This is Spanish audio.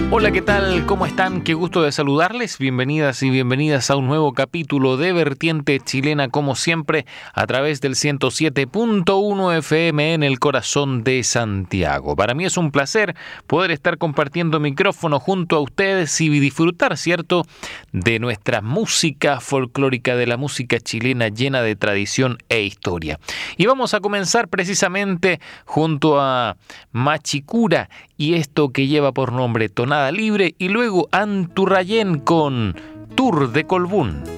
Hola, ¿qué tal? ¿Cómo están? Qué gusto de saludarles. Bienvenidas y bienvenidas a un nuevo capítulo de Vertiente Chilena, como siempre, a través del 107.1 FM en el corazón de Santiago. Para mí es un placer poder estar compartiendo micrófono junto a ustedes y disfrutar, ¿cierto?, de nuestra música folclórica, de la música chilena llena de tradición e historia. Y vamos a comenzar precisamente junto a Machicura y esto que lleva por nombre Tonada Libre, y luego Anturrayén con Tour de Colbún.